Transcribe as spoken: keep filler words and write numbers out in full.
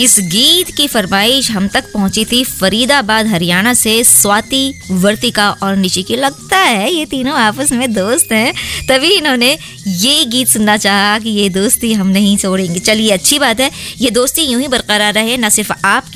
इस गीत की फरमाइश हम तक पहुंची थी फरीदाबाद हरियाणा से स्वाति, वर्तिका और निशिकी। लगता है ये तीनों आपस में दोस्त हैं, तभी इन्होंने ये गीत सुनना चाहा कि ये दोस्ती हम नहीं छोड़ेंगे। चलिए अच्छी बात है, ये दोस्ती यूं ही बरकरार रहे, न सिर्फ आपकी